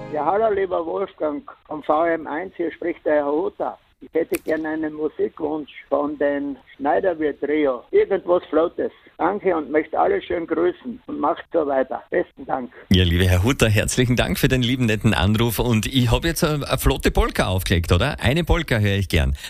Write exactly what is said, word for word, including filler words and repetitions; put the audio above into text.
Ja, hallo lieber Wolfgang, am V M eins, hier spricht der Herr Hutter. Ich hätte gerne einen Musikwunsch von den Schneiderwirt Trio. Irgendwas Flottes. Danke und möchte alle schön grüßen und macht so weiter. Besten Dank. Ja, lieber Herr Hutter, herzlichen Dank für den lieben netten Anruf und ich habe jetzt eine, eine flotte Polka aufgelegt, oder? Eine Polka höre ich gern.